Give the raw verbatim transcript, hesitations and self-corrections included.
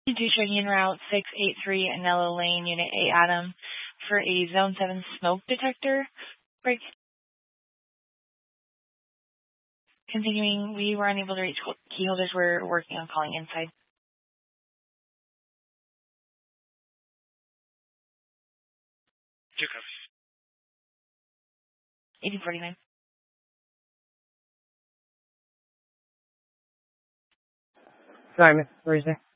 To checking in route six eight three Anello Lane, Unit A Adam, for a Zone seven smoke detector break. Continuing, we were unable to reach key holders. We're working on calling inside. Two copies. eighteen forty-nine. Simon, where is it?